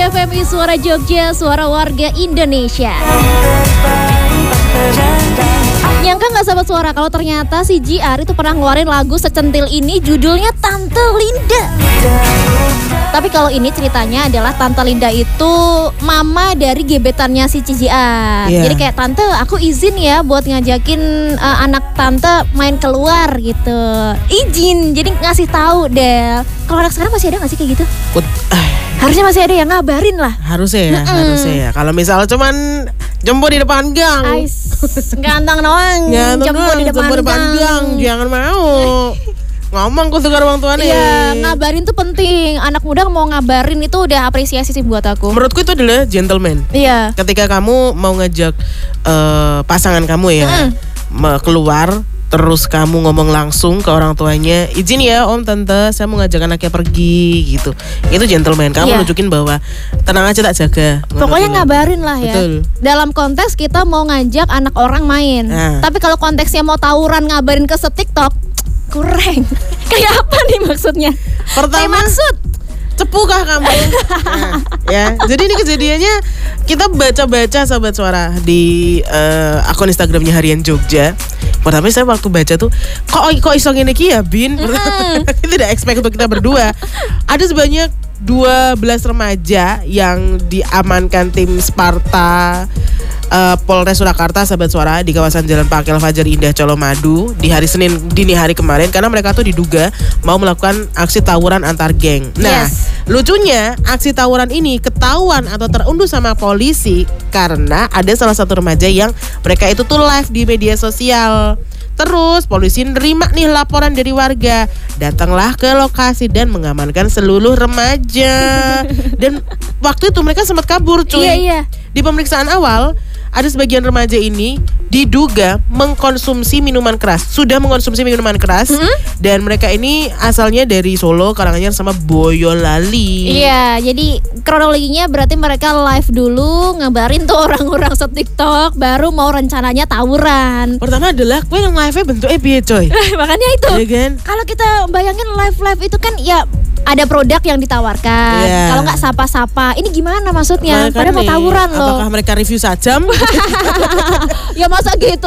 FMI Suara Jogja, suara warga Indonesia. Nyangka gak sahabat suara kalau ternyata si JR itu pernah ngeluarin lagu secentil ini, judulnya Tante Linda. Tapi kalau ini ceritanya adalah Tante Linda itu mama dari gebetannya si JR. Jadi kayak, tante aku izin ya buat ngajakin anak tante main keluar gitu. Izin, jadi ngasih tahu Del. Kalau anak sekarang masih ada gak sih kayak gitu? Harusnya masih ada yang ngabarin lah. Harusnya ya. Kalau misalnya cuman jemput di depan gang. Ganteng doang. Jemput di depan gang. Jangan mau. Ngomong ku tukar orang tuanya. Iya, ngabarin tuh penting. Anak muda mau ngabarin itu udah apresiasi sih buat aku. Menurutku itu adalah gentleman. Iya. Ketika kamu mau ngajak pasangan kamu ya keluar, terus kamu ngomong langsung ke orang tuanya, izin ya om tante, saya mau ngajak anaknya pergi gitu. Itu gentleman. Kamu nunjukin bahwa tenang aja tak jaga. Pokoknya ngabarin lah ya. Betul. Dalam konteks kita mau ngajak anak orang main. Tapi kalau konteksnya mau tawuran ngabarin ke TikTok, kurang. Kayak apa nih maksudnya? Pertama, maksud cepukah kamu? Ya. Jadi ini kejadiannya kita baca-baca sahabat suara di akun Instagramnya Harian Jogja. Pertama saya waktu baca tuh kok iso ngene iki ya Bin. Tidak expect untuk kita berdua. Ada sebanyak 12 remaja yang diamankan tim Sparta Polres Surakarta sahabat suara di kawasan Jalan Pakel Fajar Indah Colomadu di hari Senin dini hari kemarin karena mereka tuh diduga mau melakukan aksi tawuran antar geng. Nah, lucunya aksi tawuran ini ketahuan atau terunduh sama polisi karena ada salah satu remaja yang mereka itu tuh live di media sosial. Terus polisi nerima nih laporan dari warga, datanglah ke lokasi dan mengamankan seluruh remaja. Dan waktu itu mereka sempat kabur cuy. Iya. Di pemeriksaan awal ada sebagian remaja ini diduga mengkonsumsi minuman keras, sudah mengkonsumsi minuman keras, dan mereka ini asalnya dari Solo, Karanganyar sama Boyolali. Iya, jadi kronologinya berarti mereka live dulu ngabarin tuh orang-orang se-TikTok, baru mau rencananya tawuran. Pertama adalah gue yang live-nya bentuknya piye coy. Makanya itu. Iya kan? Kalau kita bayangin live itu kan ya ada produk yang ditawarkan. Kalau nggak sapa-sapa, ini gimana maksudnya? Padahal mau tawuran loh. Apakah mereka review sajam? Ya masa gitu